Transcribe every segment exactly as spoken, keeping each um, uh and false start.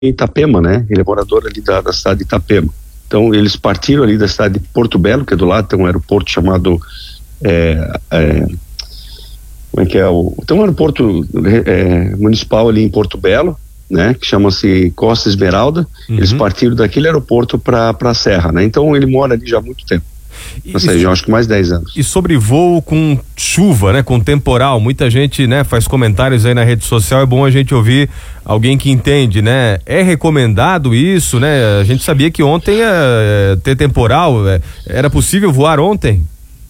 Itapema, né? Ele é morador ali da, da cidade de Itapema. Então eles partiram ali da cidade de Porto Belo, que é do lado, tem um aeroporto chamado é, é, como é que é o, tem um aeroporto é, municipal ali em Porto Belo, né? Que chama-se Costa Esmeralda. Uhum. Eles partiram daquele aeroporto para para a Serra, né? Então ele mora ali já há muito tempo. Nessa região, acho que mais dez anos. E sobre voo com chuva, né, com temporal, muita gente, né, faz comentários aí na rede social, é bom a gente ouvir alguém que entende, né? É recomendado isso, né? A gente sabia que ontem ia ter temporal, é, era possível voar ontem?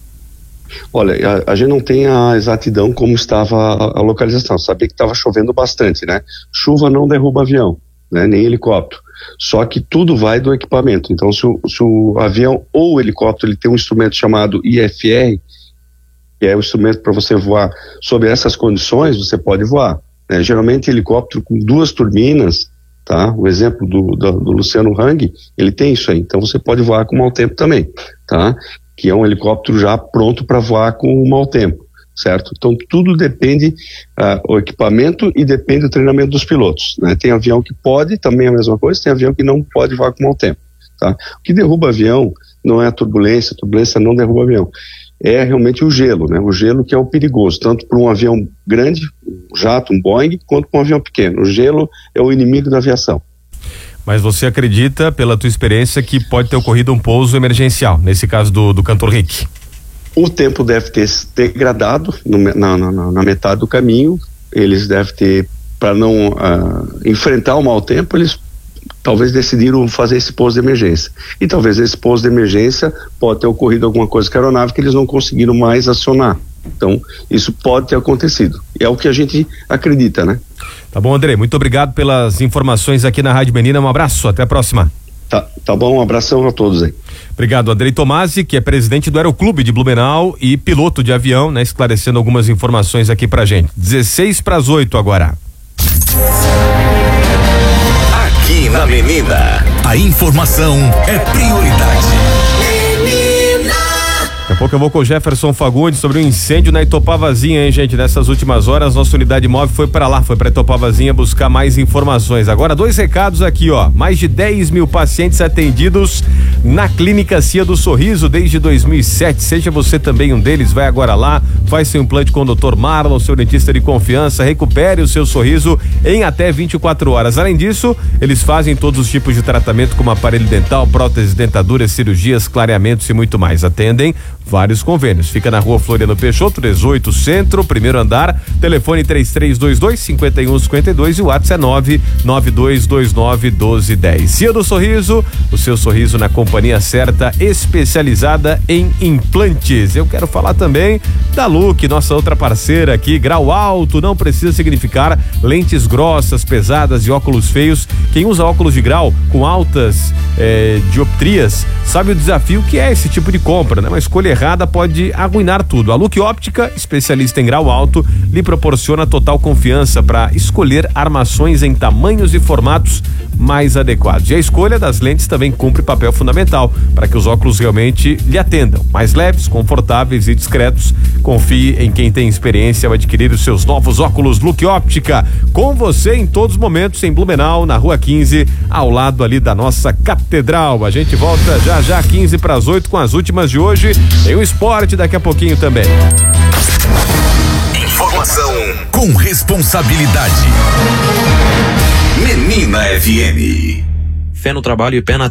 Olha, a, a gente não tem a exatidão como estava a, a localização, sabia que estava chovendo bastante, né? Chuva não derruba avião, né? Nem helicóptero. Só que tudo vai do equipamento. Então, se o, se o avião ou o helicóptero ele tem um instrumento chamado I F R, que é o instrumento para você voar sob essas condições, você pode voar, né? Geralmente, helicóptero com duas turbinas, tá? O exemplo do, do, do Luciano Hang, ele tem isso aí. Então, você pode voar com mau tempo também, tá? Que é um helicóptero já pronto para voar com mau tempo. Certo? Então tudo depende uh, o equipamento e depende do treinamento dos pilotos, né? Tem avião que pode, também é a mesma coisa, tem avião que não pode voar com mau tempo, tá? O que derruba avião não é a turbulência, a turbulência não derruba avião, é realmente o gelo, né? O gelo que é o perigoso, tanto para um avião grande, um jato, um Boeing, quanto para um avião pequeno. O gelo é o inimigo da aviação. Mas você acredita, pela tua experiência, que pode ter ocorrido um pouso emergencial, nesse caso do, do Cantor Rick? O tempo deve ter se degradado no, na, na, na metade do caminho. Eles devem ter, para não uh, enfrentar o mau tempo, eles talvez decidiram fazer esse pouso de emergência. E talvez esse pouso de emergência pode ter ocorrido alguma coisa com a aeronave que eles não conseguiram mais acionar. Então, isso pode ter acontecido. E é o que a gente acredita, né? Tá bom, André. Muito obrigado pelas informações aqui na Rádio Menina. Um abraço. Até a próxima. Tá, tá bom, um abração a todos aí. Obrigado, Andrei Tomasi, que é presidente do Aeroclube de Blumenau e piloto de avião, né? Esclarecendo algumas informações aqui pra gente. dezesseis para as oito agora. Aqui na Menina, a informação é prioridade. Daqui a pouco eu vou com o Jefferson Fagundes sobre um incêndio na Itopavazinha, hein, gente? Nessas últimas horas, nossa unidade móvel foi para lá, foi para Itopavazinha buscar mais informações. Agora, dois recados aqui, ó. Mais de dez mil pacientes atendidos na Clínica Cia do Sorriso desde dois mil e sete. Seja você também um deles, vai agora lá, faz seu implante com o doutor Marlon, seu dentista de confiança, recupere o seu sorriso em até vinte e quatro horas. Além disso, eles fazem todos os tipos de tratamento como aparelho dental, prótese, dentaduras, cirurgias, clareamentos e muito mais. Atendem vários convênios. Fica na rua Floriano Peixoto, dezoito, Centro, primeiro andar, telefone três três dois dois, cinco um cinco dois e o WhatsApp é nove nove dois dois nove um dois um zero. Cia do Sorriso, o seu sorriso na companhia certa, especializada em implantes. Eu quero falar também da Look, nossa outra parceira aqui, grau alto, não precisa significar lentes grossas, pesadas e óculos feios. Quem usa óculos de grau com altas eh, dioptrias sabe o desafio que é esse tipo de compra, né? Uma escolha errada pode arruinar tudo. A Look Óptica, especialista em grau alto, lhe proporciona total confiança para escolher armações em tamanhos e formatos mais adequados. E a escolha das lentes também cumpre papel fundamental para que os óculos realmente lhe atendam. Mais leves, confortáveis e discretos. Confie em quem tem experiência ao adquirir os seus novos óculos Look Óptica. Com você em todos os momentos em Blumenau, na Rua quinze, ao lado ali da nossa catedral. A gente volta já já quinze para as oito com as últimas de hoje. Tem o esporte daqui a pouquinho também. Informação com responsabilidade. Menina F M. Fé no trabalho e pé na